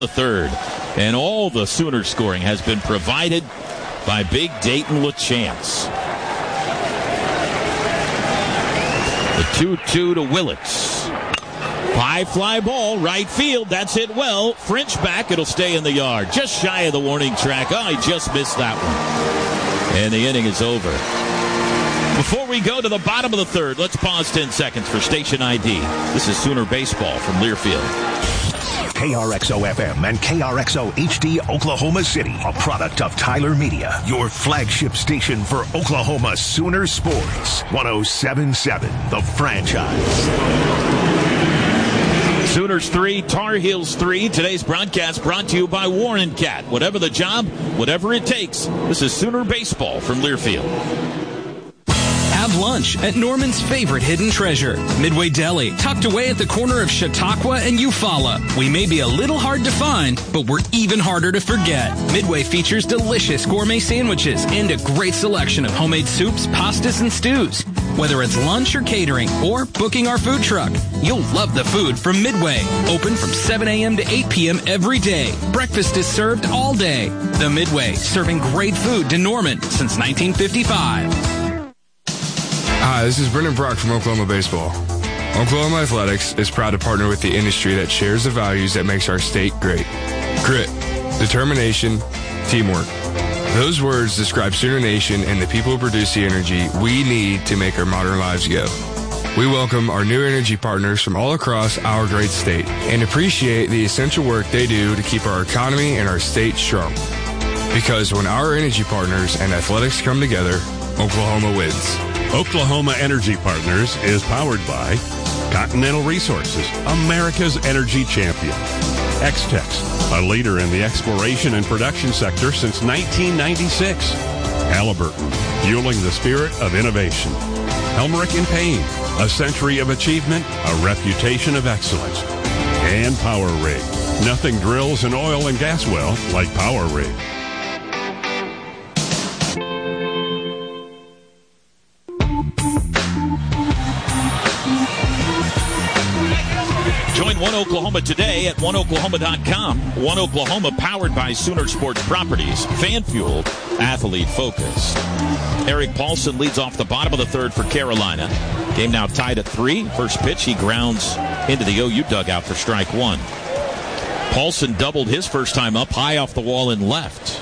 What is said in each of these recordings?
the third. And all the Sooner scoring has been provided by Big Dayton LaChance. The 2-2 to Willits. High fly ball, right field. That's hit well. French back. It'll stay in the yard. Just shy of the warning track. Oh, he just missed that one. And the inning is over. Before we go to the bottom of the third, let's pause 10 seconds for station ID. This is Sooner Baseball from Learfield. KRXO-FM and KRXO HD Oklahoma City, a product of Tyler Media, your flagship station for Oklahoma Sooner sports. 107.7, The Franchise. Sooners 3, Tar Heels 3. Today's broadcast brought to you by Warren Cat. Whatever the job, whatever it takes. This is Sooner Baseball from Learfield. Have lunch at Norman's favorite hidden treasure, Midway Deli, tucked away at the corner of Chautauqua and Eufaula. We may be a little hard to find, but we're even harder to forget. Midway features delicious gourmet sandwiches and a great selection of homemade soups, pastas, and stews. Whether it's lunch or catering or booking our food truck, you'll love the food from Midway. Open from 7 a.m. to 8 p.m. every day. Breakfast is served all day. The Midway, serving great food to Norman since 1955. Hi, this is Brendan Brock from Oklahoma Baseball. Oklahoma Athletics is proud to partner with the industry that shares the values that makes our state great. Grit, determination, teamwork. Those words describe Sooner Nation and the people who produce the energy we need to make our modern lives go. We welcome our new energy partners from all across our great state and appreciate the essential work they do to keep our economy and our state strong. Because when our energy partners and athletics come together, Oklahoma wins. Oklahoma Energy Partners is powered by Continental Resources, America's energy champion. X-Tex, a leader in the exploration and production sector since 1996. Halliburton, fueling the spirit of innovation. Helmerich & Payne, a century of achievement, a reputation of excellence. And Power Rig. Nothing drills an oil and gas well like Power Rig. Join One Oklahoma today at oneoklahoma.com. One Oklahoma, powered by Sooner Sports Properties. Fan-fueled, athlete-focused. Eric Paulson leads off the bottom of the third for Carolina. Game now tied at 3. First pitch, he grounds into the OU dugout for strike one. Paulson doubled his first time up, high off the wall and left.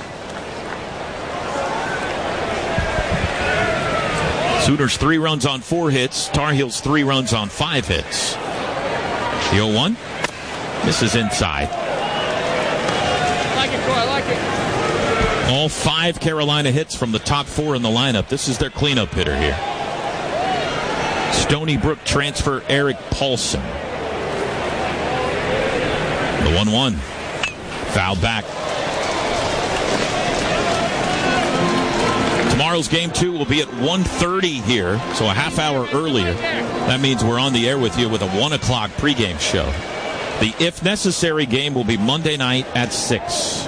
Sooners 3 runs on 4 hits. Tar Heels 3 runs on 5 hits. The 0-1. This is inside. I like it, Troy. I like it. All 5 Carolina hits from the top 4 in the lineup. This is their cleanup hitter here. Stony Brook transfer Eric Paulson. The 1-1. Foul back. Tomorrow's game 2 will be at 1:30 here, so a half hour earlier. That means we're on the air with you with a 1 o'clock pregame show. The if necessary game will be Monday night at 6.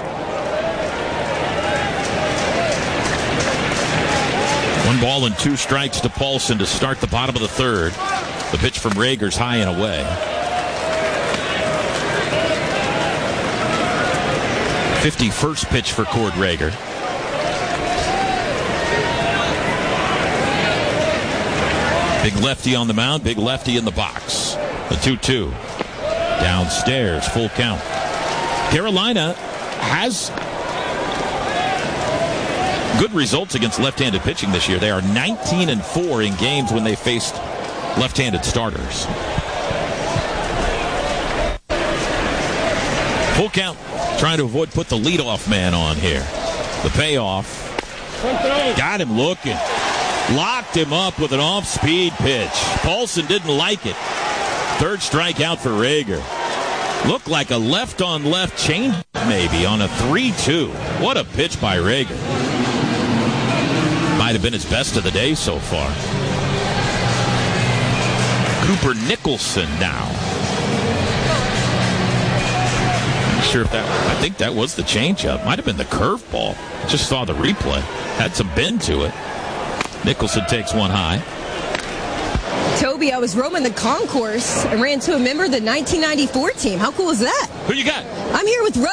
1 ball and 2 strikes to Paulson to start the bottom of the third. The pitch from Rager's high and away. 51st pitch for Cord Rager. Big lefty on the mound, big lefty in the box. The 2-2. Downstairs, full count. Carolina has good results against left-handed pitching this year. They are 19-4 in games when they faced left-handed starters. Full count. Trying to avoid put the leadoff man on here. The payoff. Got him looking. Locked him up with an off-speed pitch. Paulson didn't like it. Third strikeout for Rager. Looked like a left-on-left change maybe on a 3-2. What a pitch by Rager. Might have been his best of the day so far. Cooper Nicholson now. Not sure if that, I think that was the changeup. Might have been the curveball. Just saw the replay. Had some bend to it. Nicholson takes one high. Toby Toby, I was roaming the concourse and ran into a member of the 1994 team. How cool is that? Who you got? I'm here with